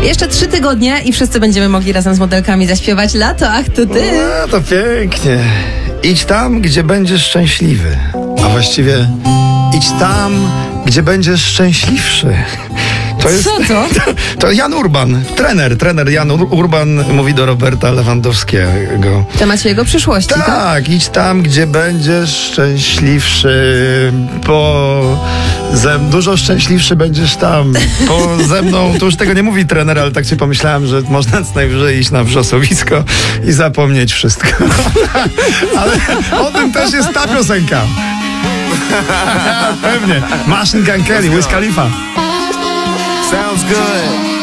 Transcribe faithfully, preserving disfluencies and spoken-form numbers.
Jeszcze trzy tygodnie i wszyscy będziemy mogli razem z modelkami zaśpiewać Lato, ach to ty. No to pięknie. Idź tam, gdzie będziesz szczęśliwy. A właściwie idź tam, gdzie będziesz szczęśliwszy. To jest, Co to? to? To Jan Urban, trener, trener Jan Ur- Urban mówi do Roberta Lewandowskiego. W temacie jego przyszłości, tak? Tak, idź tam, gdzie będziesz szczęśliwszy, bo ze, dużo szczęśliwszy będziesz tam, bo ze mną, to już tego nie mówi trener, ale tak sobie pomyślałem, że można co najwyżej iść na wrzosowisko i zapomnieć wszystko. Ale o tym też jest ta piosenka. Pewnie. Machine Gun Kelly, Wiz Khalifa. Sounds good.